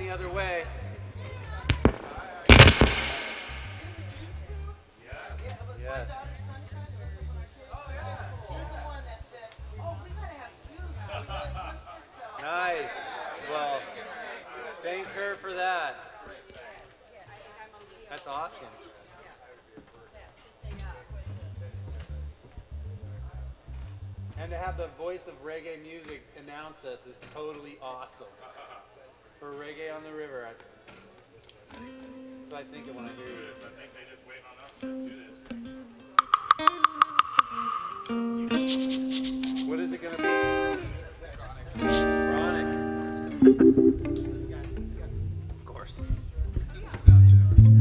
any other way. Yes. Nice. Well, thank her for that. That's awesome. And to have the voice of reggae music announce us is totally awesome. For Reggae on the River, that's what I think of when I hear you. I think they just wait on us to do this. What is it going to be? Chronic.